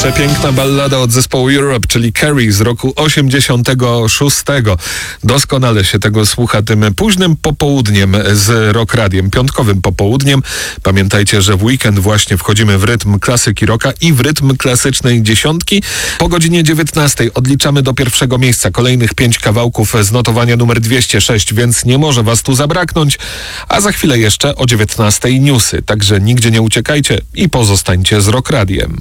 Przepiękna ballada od zespołu Europe, czyli Carrie z roku 86. Doskonale się tego słucha tym późnym popołudniem z Rock Radiem, piątkowym popołudniem. Pamiętajcie, że w weekend właśnie wchodzimy w rytm klasyki rocka i w rytm klasycznej dziesiątki. Po godzinie 19 odliczamy do pierwszego miejsca kolejnych 5 kawałków z notowania numer 206, więc nie może was tu zabraknąć. A za chwilę jeszcze o 19 newsy, także nigdzie nie uciekajcie i pozostańcie z Rock Radiem.